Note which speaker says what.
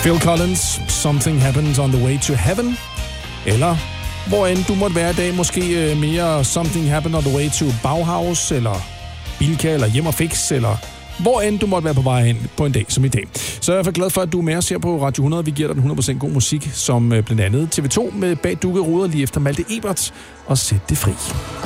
Speaker 1: Phil Collins, Something Happens on the Way to Heaven. Eller hvor end du måtte være i dag, måske mere Something Happened on the Way to Bauhaus, eller Bilka, eller Hjem og Fix, eller hvor end du måtte være på vej hen på en dag som i dag. Så er jeg i hvert fald glad for, at du er med og ser på Radio 100. Vi giver dig den 100% god musik, som blandt andet TV2 med Bag Dukkede Ruder lige efter Malte Ebert og Sæt det fri.